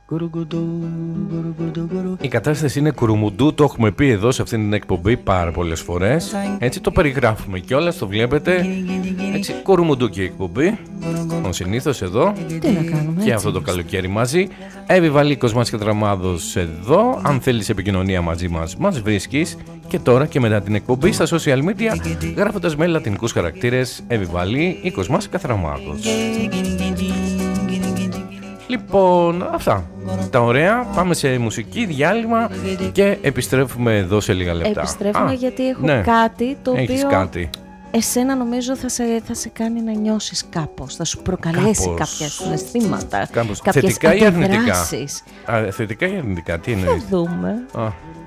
Η κατάσταση είναι κουρουμουντού, το έχουμε πει εδώ σε αυτήν την εκπομπή πάρα πολλές φορές. Έτσι το περιγράφουμε κιόλας, το βλέπετε. Έτσι κουρουμουντού και η εκπομπή. Συνήθως εδώ. Τι να κάνουμε, και αυτό το καλοκαίρι μαζί. Εύη Βαλίκος μας και Δραμάδος εδώ. Αν θέλεις επικοινωνία μαζί μας βρίσκεις. Και τώρα και μετά την εκπομπή στα social media, γράφοντας με λατινικούς χαρακτήρες Εύη Βαλή, Οίκος μας και Δραμάδος. Λοιπόν, αυτά τα ωραία. Πάμε σε μουσική διάλειμμα και επιστρέφουμε εδώ σε λίγα λεπτά. Επιστρέφουμε γιατί έχω κάτι το Έχεις οποίο κάτι. εσένα νομίζω θα σε κάνει να νιώσεις κάπως, θα σου προκαλέσει κάποια συναισθήματα, κάποιες θετικά ή αρνητικά? αντιδράσεις. Θετικά ή αρνητικά, τι Θα εννοείς? δούμε.